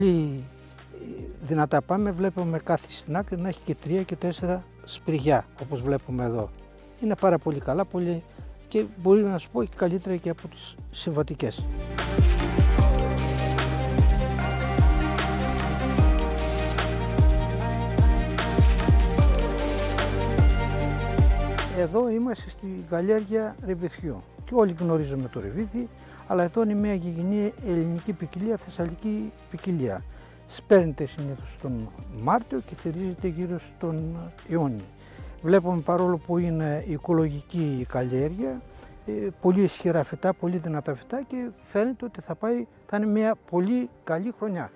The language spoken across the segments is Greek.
Πολύ δυνατά πάμε, βλέπουμε κάθε στην άκρη να έχει και 3 και 4 σπηριά, όπως βλέπουμε εδώ. Είναι πάρα πολύ καλά, πολύ και μπορεί να σου πω και καλύτερα και από τις συμβατικές. Εδώ είμαστε στη καλλιέργεια ρεβιθιού και όλοι γνωρίζουμε το ρεβίθι, αλλά εδώ είναι μια γηγενή ελληνική ποικιλία, θεσσαλική ποικιλία. Σπέρνεται συνήθως τον Μάρτιο και θερίζεται γύρω στον Ιούνιο. Βλέπουμε, παρόλο που είναι οικολογική η καλλιέργεια, πολύ ισχυρά φυτά, πολύ δυνατά φυτά και φαίνεται ότι θα είναι μια πολύ καλή χρονιά.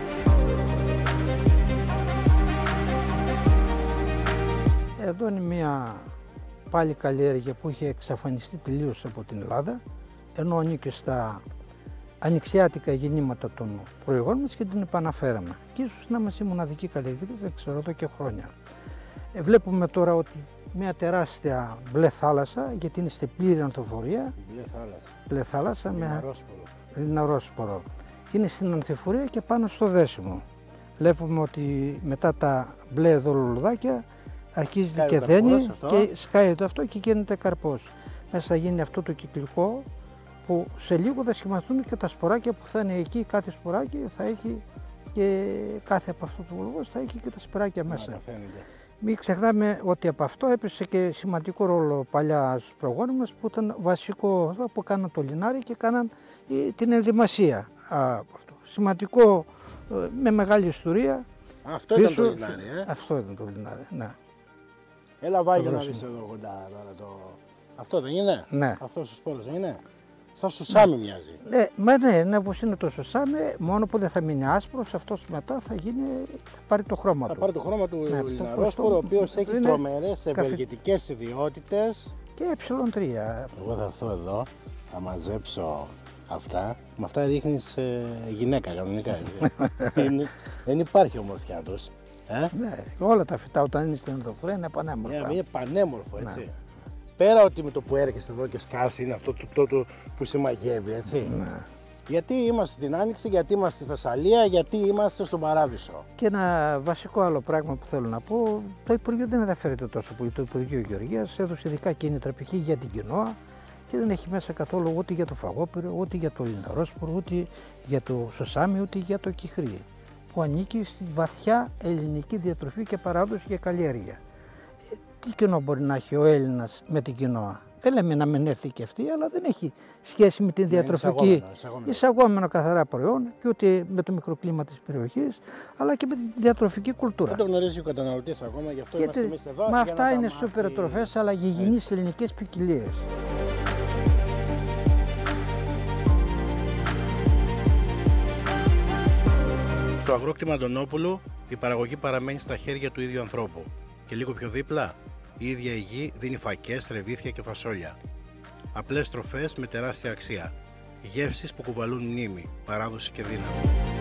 Εδώ είναι μια πάλι καλλιέργεια που είχε εξαφανιστεί τελείως από την Ελλάδα, ενώ ανήκει στα ανοιξιάτικα γεννήματα των προηγών μας και την επαναφέραμε. Και ίσως να είμαστε η μοναδική καλλιεργητής, δεν ξέρω, εδώ και χρόνια. Βλέπουμε τώρα ότι μια τεράστια μπλε θάλασσα, γιατί είναι στη πλήρη ανθοφορία. Μπλε θάλασσα με ριναρόσπορο. Είναι στην ανθοφορία και πάνω στο δέσιμο. Βλέπουμε ότι μετά τα μπλε εδώ λουλουδάκια αρχίζει και δένει και σκάει το αυτό και γίνεται καρπός. Μέσα θα γίνει αυτό το κυκλικό που σε λίγο θα σχηματιστούν και τα σποράκια που θα είναι εκεί. Κάθε σποράκι θα έχει και κάθε από αυτό το βουλγός θα έχει και τα σποράκια μέσα. Μην ξεχνάμε ότι από αυτό έπαιξε και σημαντικό ρόλο παλιά στους προγόνους μας, που ήταν βασικό που κάναν το λινάρι και κάναν την ενδυμασία από αυτό. Σημαντικό, με μεγάλη ιστορία. Αυτό ήταν το λινάρι, Αυτό ήταν το λινάρι, ναι. Έλα βάγει να δεις εδώ κοντά τώρα το... Αυτό δεν είναι? Ναι. Αυτός ο σπόρος δεν είναι? Σαν σουσάμι μοιάζει. Ναι, όπως είναι το σουσάμι, μόνο που δεν θα μείνει άσπρος, αυτός μετά θα πάρει το χρώμα του. Θα πάρει το χρώμα του λιναρόσπορου, ο οποίος έχει τρομερές ευεργετικές ιδιότητες. Και ε3. Εγώ θα έρθω εδώ, θα μαζέψω αυτά. Με αυτά δείχνεις γυναίκα κανονικά, έτσι. Δεν υπάρχει ομορφιά τους. Ναι, όλα τα φυτά όταν είναι στην ανθοφορία είναι πανέμορφα. Ναι, είναι πανέμορφο, έτσι. Ναι. Πέρα ότι με το που έρχεσαι εδώ και σκάσει είναι αυτό το που σε μαγεύει, έτσι. Ναι. Γιατί είμαστε στην Άνοιξη, γιατί είμαστε στη Θεσσαλία, γιατί είμαστε στον Παράδεισο. Και ένα βασικό άλλο πράγμα που θέλω να πω, το Υπουργείο δεν ενδιαφέρεται τόσο πολύ. Το Υπουργείο Γεωργίας έδωσε ειδικά κίνητρα π.χ. για την κοινόα και δεν έχει μέσα καθόλου ούτε για το φαγόπυρο, ούτε για το λιναρόσπορο, ούτε για το σωσάμι, ούτε για το κυχρί, που ανήκει στη βαθιά ελληνική διατροφή και παράδοση για καλλιέργεια. Τι κοινό μπορεί να έχει ο Έλληνας με την κοινόα? Δεν λέμε να μην έρθει και αυτή, αλλά δεν έχει σχέση με την διατροφική, εισαγόμενο καθαρά προϊόν και ούτε με το μικροκλίμα της περιοχής, αλλά και με τη διατροφική κουλτούρα. Δεν το γνωρίζει ο καταναλωτής ακόμα, γι' αυτό είμαστε εμείς εδώ. Μα αυτά είναι σούπερ τροφές, αλλά γηγενείς ελληνικές ποικιλίες. Στο αγρόκτημα Αντωνόπουλου η παραγωγή παραμένει στα χέρια του ίδιου ανθρώπου. Και λίγο πιο δίπλα, η ίδια η γη δίνει φακές, ρεβίθια και φασόλια. Απλές τροφές με τεράστια αξία. Γεύσεις που κουβαλούν μνήμη, παράδοση και δύναμη.